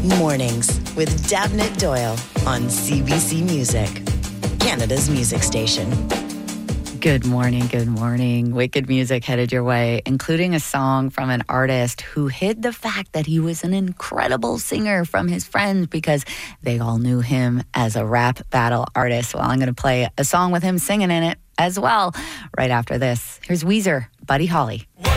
Mornings with Davnit Doyle on CBC Music, Canada's music station. Good morning. Wicked music headed your way, including a song from an artist who hid the fact that he was an incredible singer from his friends because they all knew him as a rap battle artist. Well, I'm going to play a song with him singing in it as well right after this. Here's Weezer, Buddy Holly.